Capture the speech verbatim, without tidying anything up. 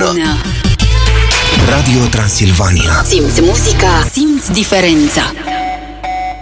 bună. bună Radio Transilvania. Simți muzica, simți diferența.